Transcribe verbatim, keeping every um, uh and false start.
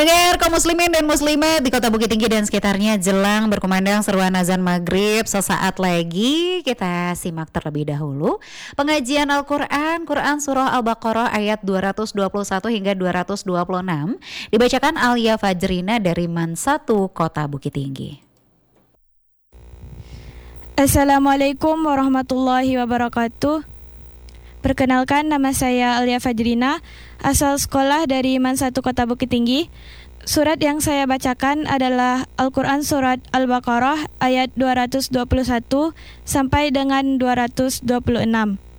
Pendengar kaum muslimin dan muslimat di Kota Bukit Tinggi dan sekitarnya, jelang berkumandang seruan azan maghrib, sesaat lagi kita simak terlebih dahulu pengajian Al-Quran, Quran Surah Al-Baqarah ayat dua ratus dua puluh satu hingga dua ratus dua puluh enam, dibacakan Alia Fajrina dari Man satu Kota Bukit Tinggi. Assalamualaikum warahmatullahi wabarakatuh. Perkenalkan, nama saya Alia Fajrina, asal sekolah dari Man satu Kota Bukit Tinggi. Surat yang saya bacakan adalah Al-Quran Surat Al-Baqarah ayat dua ratus dua puluh satu sampai dengan dua ratus dua puluh enam.